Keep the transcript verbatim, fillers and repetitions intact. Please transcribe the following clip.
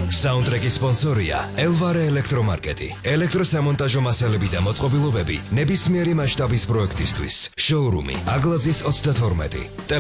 საუნდტრეკის სპონსორია ელვარე ელექტრომარკეტი. ელექტროსამონტაჟო მასალები და მოწყობილობები ნებისმიერი მასშტაბის პროექტისთვის. შოურუმი აგლაძის ოცდათორმეტი.